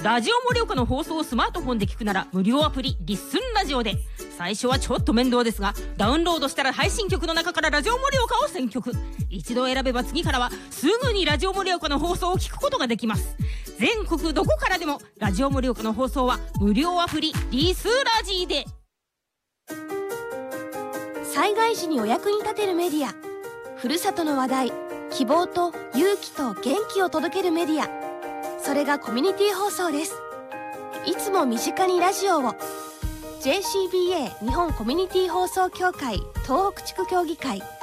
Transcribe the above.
ラジオ盛岡の放送をスマートフォンで聞くなら無料アプリリッスンラジオで。最初はちょっと面倒ですが、ダウンロードしたら配信曲の中からラジオ盛岡を選曲。一度選べば次からはすぐにラジオ盛岡の放送を聞くことができます。全国どこからでもラジオ盛岡の放送は無料アプリリスラジで。 災害時にお役に立てるメディア、ふるさとの話題、希望と勇気と元気を届けるメディア、それがコミュニティ放送です。いつも身近にラジオを。 JCBA 日本コミュニティ放送協会東北地区協議会